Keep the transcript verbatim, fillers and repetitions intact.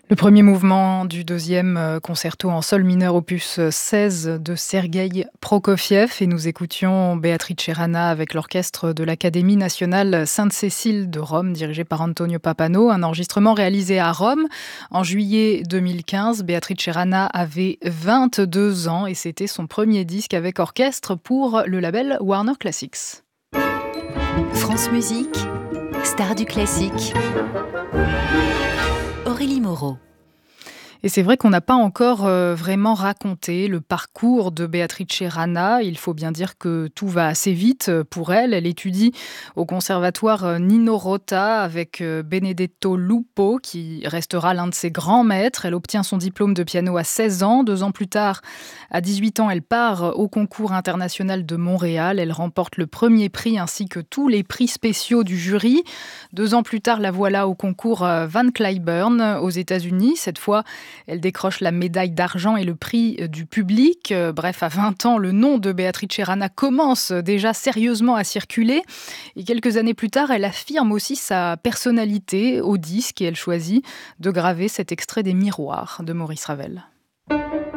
Le premier mouvement du deuxième euh, concerto en sol mineur opus seize de Sergueï Prokofiev et nous écoutions Beatrice Rana avec l'orchestre de l'Académie nationale Sainte-Cécile de Rome dirigé par Antonio Papano, un enregistrement réalisé à Rome en juillet deux mille quinze. Beatrice Rana avait vingt-deux ans et c'était son premier disque avec orchestre pour le label Warner Classics. France Musique, star du classique. Aurélie Moreau. Et c'est vrai qu'on n'a pas encore euh, vraiment raconté le parcours de Beatrice Rana. Il faut bien dire que tout va assez vite pour elle. Elle étudie au conservatoire Nino Rota avec euh, Benedetto Lupo, qui restera l'un de ses grands maîtres. Elle obtient son diplôme de piano à seize ans. Deux ans plus tard, à dix-huit ans, elle part au concours international de Montréal. Elle remporte le premier prix ainsi que tous les prix spéciaux du jury. Deux ans plus tard, la voilà au concours Van Cliburn aux États-Unis. Cette fois, elle décroche la médaille d'argent et le prix du public. Bref, à vingt ans, le nom de Beatrice Rana commence déjà sérieusement à circuler. Et quelques années plus tard, elle affirme aussi sa personnalité au disque et elle choisit de graver cet extrait des Miroirs de Maurice Ravel.